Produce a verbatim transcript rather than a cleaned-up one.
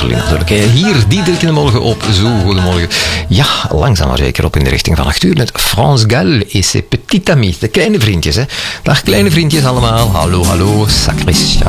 Beverly natuurlijk. Hier, Diederik in de morgen op Zo. Goedemorgen. Ja, langzaam maar zeker op in de richting van acht uur met France Gall et ses petites amies. De kleine vriendjes, hè. Dag kleine vriendjes allemaal. Hallo, hallo. Sacristia.